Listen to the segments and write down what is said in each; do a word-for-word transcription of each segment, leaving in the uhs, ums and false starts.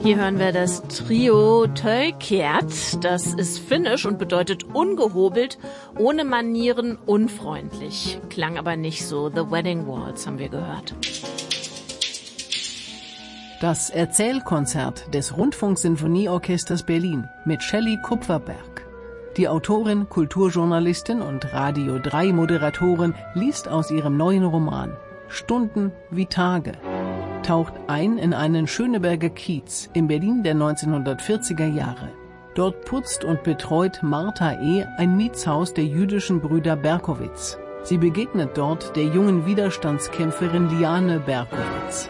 Hier hören wir das Trio Töikert. Das ist finnisch und bedeutet ungehobelt, ohne Manieren, unfreundlich. Klang aber nicht so. The Wedding Waltz haben wir gehört. Das Erzählkonzert des Rundfunksinfonieorchesters Berlin mit Shelley Kupferberg. Die Autorin, Kulturjournalistin und Radio drei Moderatorin liest aus ihrem neuen Roman Stunden wie Tage. Taucht ein in einen Schöneberger Kiez im Berlin der neunzehnhundertvierziger Jahre. Dort putzt und betreut Martha E. ein Mietshaus der jüdischen Brüder Berkowitz. Sie begegnet dort der jungen Widerstandskämpferin Liane Berkowitz.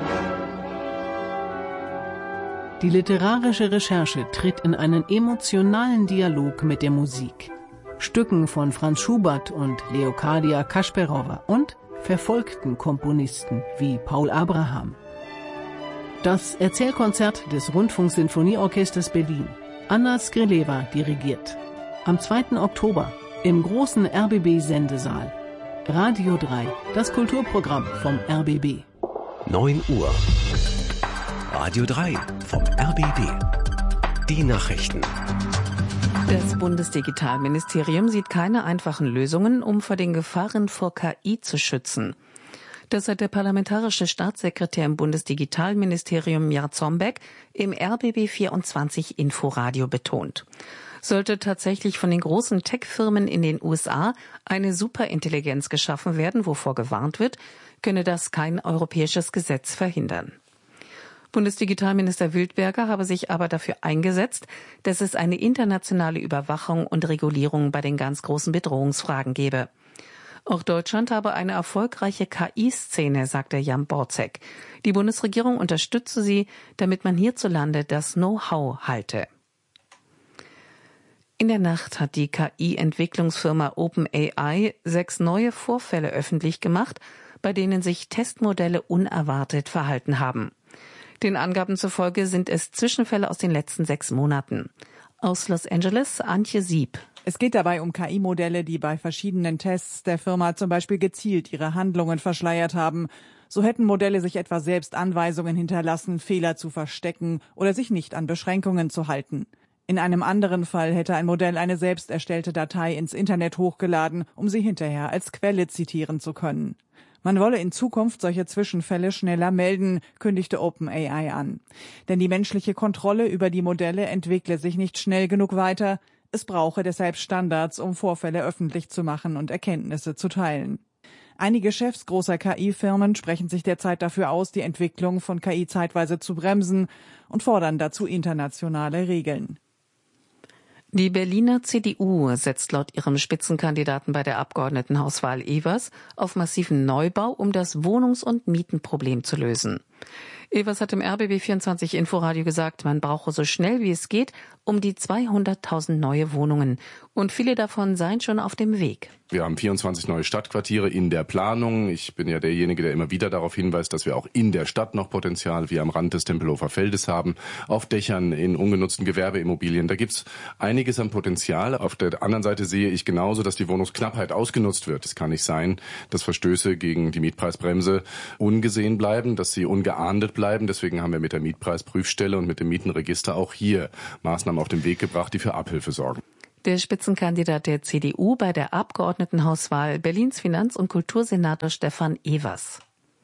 Die literarische Recherche tritt in einen emotionalen Dialog mit der Musik. Stücken von Franz Schubert und Leocadia Kasperova und verfolgten Komponisten wie Paul Abraham. Das Erzählkonzert des Rundfunksinfonieorchesters Berlin. Anna Skrileva dirigiert. Am zweiten Oktober im großen R B B-Sendesaal. Radio drei, das Kulturprogramm vom R B B. neun Uhr. Radio drei vom R B B. Die Nachrichten. Das Bundesdigitalministerium sieht keine einfachen Lösungen, um vor den Gefahren vor K I zu schützen. Das hat der parlamentarische Staatssekretär im Bundesdigitalministerium Jarzombeck im R B B vierundzwanzig Inforadio betont. Sollte tatsächlich von den großen Tech-Firmen in den U S A eine Superintelligenz geschaffen werden, wovor gewarnt wird, könne das kein europäisches Gesetz verhindern. Bundesdigitalminister Wildberger habe sich aber dafür eingesetzt, dass es eine internationale Überwachung und Regulierung bei den ganz großen Bedrohungsfragen gebe. Auch Deutschland habe eine erfolgreiche K I-Szene, sagte Jan Borzek. Die Bundesregierung unterstütze sie, damit man hierzulande das Know-how halte. In der Nacht hat die K I-Entwicklungsfirma OpenAI sechs neue Vorfälle öffentlich gemacht, bei denen sich Testmodelle unerwartet verhalten haben. Den Angaben zufolge sind es Zwischenfälle aus den letzten sechs Monaten. Aus Los Angeles, Antje Sieb. Es geht dabei um K I-Modelle, die bei verschiedenen Tests der Firma zum Beispiel gezielt ihre Handlungen verschleiert haben. So hätten Modelle sich etwa selbst Anweisungen hinterlassen, Fehler zu verstecken oder sich nicht an Beschränkungen zu halten. In einem anderen Fall hätte ein Modell eine selbst erstellte Datei ins Internet hochgeladen, um sie hinterher als Quelle zitieren zu können. Man wolle in Zukunft solche Zwischenfälle schneller melden, kündigte OpenAI an. Denn die menschliche Kontrolle über die Modelle entwickle sich nicht schnell genug weiter. Es brauche deshalb Standards, um Vorfälle öffentlich zu machen und Erkenntnisse zu teilen. Einige Chefs großer K I-Firmen sprechen sich derzeit dafür aus, die Entwicklung von K I zeitweise zu bremsen und fordern dazu internationale Regeln. Die Berliner C D U setzt laut ihrem Spitzenkandidaten bei der Abgeordnetenhauswahl Evers auf massiven Neubau, um das Wohnungs- und Mietenproblem zu lösen. Evers hat im R B B vierundzwanzig Inforadio gesagt, man brauche so schnell wie es geht um die zweihunderttausend neue Wohnungen. Und viele davon seien schon auf dem Weg. Wir haben vierundzwanzig neue Stadtquartiere in der Planung. Ich bin ja derjenige, der immer wieder darauf hinweist, dass wir auch in der Stadt noch Potenzial wie am Rand des Tempelhofer Feldes haben, auf Dächern, in ungenutzten Gewerbeimmobilien. Da gibt's einiges an Potenzial. Auf der anderen Seite sehe ich genauso, dass die Wohnungsknappheit ausgenutzt wird. Es kann nicht sein, dass Verstöße gegen die Mietpreisbremse ungesehen bleiben, dass sie ungeahndet bleiben. Deswegen haben wir mit der Mietpreisprüfstelle und mit dem Mietenregister auch hier Maßnahmen auf den Weg gebracht, die für Abhilfe sorgen. Der Spitzenkandidat der C D U bei der Abgeordnetenhauswahl, Berlins Finanz- und Kultursenator Stefan Evers.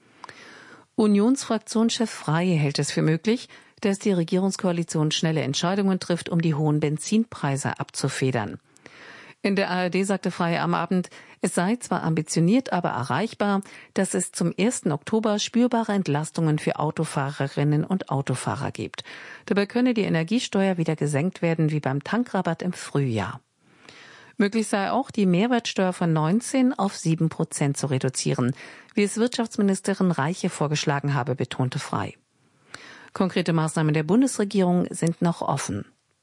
Unionsfraktionschef Frey hält es für möglich, dass die Regierungskoalition schnelle Entscheidungen trifft, um die hohen Benzinpreise abzufedern. In der A R D sagte Frey am Abend, es sei zwar ambitioniert, aber erreichbar, dass es zum ersten Oktober spürbare Entlastungen für Autofahrerinnen und Autofahrer gibt. Dabei könne die Energiesteuer wieder gesenkt werden wie beim Tankrabatt im Frühjahr. Möglich sei auch, die Mehrwertsteuer von neunzehn auf sieben Prozent zu reduzieren, wie es Wirtschaftsministerin Reiche vorgeschlagen habe, betonte Frey. Konkrete Maßnahmen der Bundesregierung sind noch offen.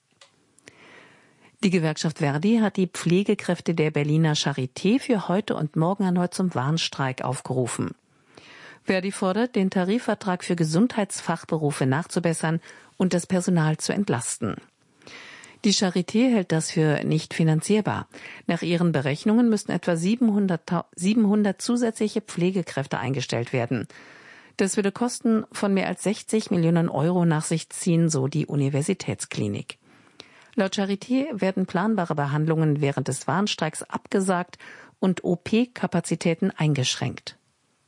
Die Gewerkschaft Verdi hat die Pflegekräfte der Berliner Charité für heute und morgen erneut zum Warnstreik aufgerufen. Verdi fordert, den Tarifvertrag für Gesundheitsfachberufe nachzubessern und das Personal zu entlasten. Die Charité hält das für nicht finanzierbar. Nach ihren Berechnungen müssten etwa siebenhundert zusätzliche Pflegekräfte eingestellt werden. Das würde Kosten von mehr als sechzig Millionen Euro nach sich ziehen, so die Universitätsklinik. Laut Charité werden planbare Behandlungen während des Warnstreiks abgesagt und O P-Kapazitäten eingeschränkt.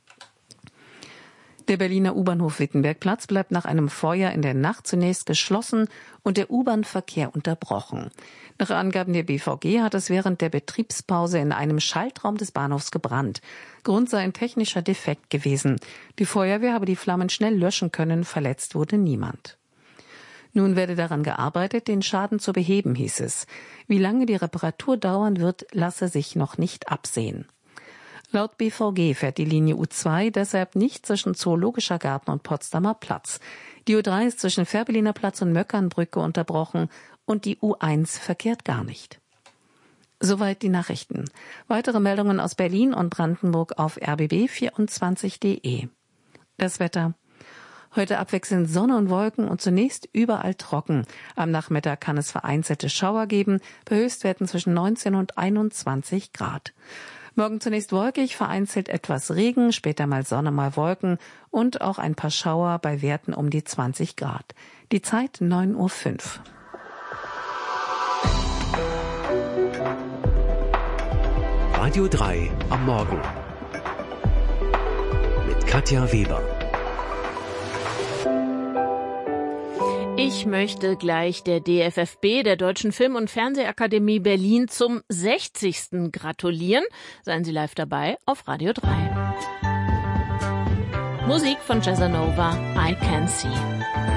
Der Berliner U-Bahnhof Wittenbergplatz bleibt nach einem Feuer in der Nacht zunächst geschlossen und der U-Bahn-Verkehr unterbrochen. Nach Angaben der B V G hat es während der Betriebspause in einem Schaltraum des Bahnhofs gebrannt. Grund sei ein technischer Defekt gewesen. Die Feuerwehr habe die Flammen schnell löschen können, verletzt wurde niemand. Nun werde daran gearbeitet, den Schaden zu beheben, hieß es. Wie lange die Reparatur dauern wird, lasse sich noch nicht absehen. Laut B V G fährt die Linie U zwei deshalb nicht zwischen Zoologischer Garten und Potsdamer Platz. Die U drei ist zwischen Fährberliner Platz und Möckernbrücke unterbrochen und die U eins verkehrt gar nicht. Soweit die Nachrichten. Weitere Meldungen aus Berlin und Brandenburg auf r b b vierundzwanzig punkt d e. Das Wetter. Heute abwechselnd Sonne und Wolken und zunächst überall trocken. Am Nachmittag kann es vereinzelte Schauer geben, bei Höchstwerten zwischen neunzehn und einundzwanzig Grad. Morgen zunächst wolkig, vereinzelt etwas Regen, später mal Sonne, mal Wolken und auch ein paar Schauer bei Werten um die zwanzig Grad. Die Zeit neun Uhr fünf. Radio drei am Morgen mit Katja Weber. Ich möchte gleich der D F F B, der Deutschen Film- und Fernsehakademie Berlin, zum sechzigsten gratulieren. Seien Sie live dabei auf Radio drei. Musik von Jazzanova, I Can See.